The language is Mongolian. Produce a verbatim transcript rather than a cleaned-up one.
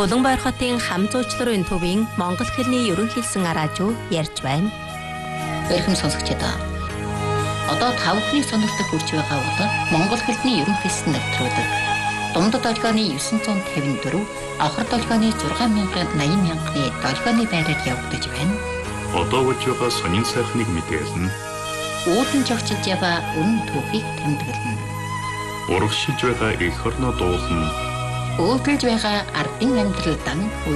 Улаанбаяр хотын хам зуучларын төвийн монгол хэлний ерөнхийлсэн араажуу ярьж байна. Эрхэм сонсогчдоо. Одоо тавхны сонирхолтой хүрч байгаа бол монгол хэлний ерөнхийлсэн нэвтрүүлэг. Дундад долгионы дев'ять п'ятьдесят четыре, авхар долгионы шесть thousand eighty мянганы долгионы байраар явагдаж байна. Одоо гэж байгаа сонин сайхныг мэдээлнэ. Үүдэн жогчилж яваа үнэн түүхийг тэмдэглэнэ. Урагшилж байгаа эх орноо дуулна. Өөдөлж байгаа ардын амьдрал дан